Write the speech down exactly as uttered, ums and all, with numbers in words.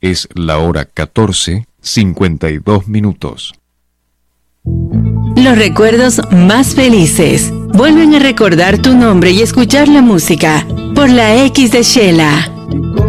Es la hora catorce, cincuenta y dos minutos. Los recuerdos más felices vuelven a recordar tu nombre y escuchar la música por la X de Shela.